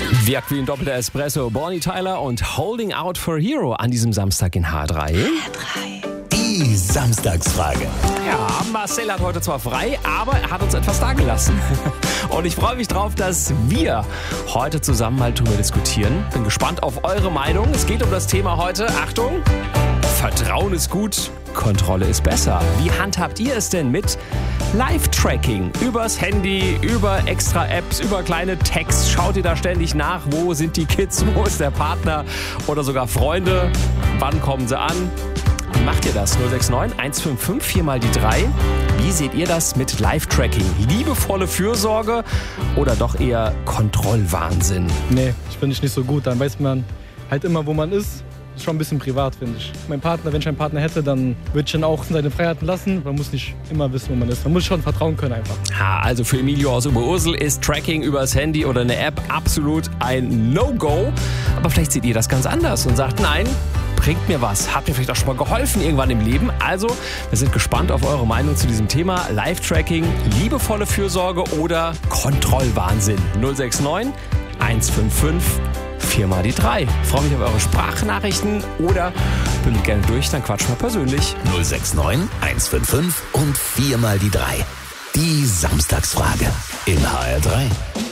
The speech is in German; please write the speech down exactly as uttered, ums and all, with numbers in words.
Wirkt wie ein doppelter Espresso. Bonnie Tyler und Holding Out for a Hero an diesem Samstag in H drei. Die Samstagsfrage. Ja, Marcel hat heute zwar frei, aber er hat uns etwas dagelassen. Und ich freue mich drauf, dass wir heute zusammen mal drüber diskutieren. Bin gespannt auf eure Meinung. Es geht um das Thema heute. Achtung! Vertrauen ist gut, Kontrolle ist besser. Wie handhabt ihr es denn mit Live-Tracking? Übers Handy, über extra Apps, über kleine Tags. Schaut ihr da ständig nach, wo sind die Kids, wo ist der Partner oder sogar Freunde? Wann kommen sie an? Wie macht ihr das? null sechs neun, eins fünf fünf, vier mal die drei. Wie seht ihr das mit Live-Tracking? Liebevolle Fürsorge oder doch eher Kontrollwahnsinn? Nee, ich finde ich nicht so gut. Dann weiß man halt immer, wo man ist. Das ist schon ein bisschen privat, finde ich. Mein Partner, wenn ich einen Partner hätte, dann würde ich ihn auch seine Freiheiten lassen. Man muss nicht immer wissen, wo man ist. Man muss schon vertrauen können einfach. Ha, also für Emilio aus Oberursel ist Tracking übers Handy oder eine App absolut ein No-Go. Aber vielleicht seht ihr das ganz anders und sagt, nein, bringt mir was. Hat mir vielleicht auch schon mal geholfen irgendwann im Leben. Also, wir sind gespannt auf eure Meinung zu diesem Thema. Live-Tracking, liebevolle Fürsorge oder Kontrollwahnsinn. null sechs neun, eins fünf fünf, vier mal die drei. Ich freue mich auf eure Sprachnachrichten oder bündelt gerne durch, dann quatschen wir persönlich. null sechs neun, eins fünf fünf und vier mal die drei. Die Samstagsfrage in H R drei.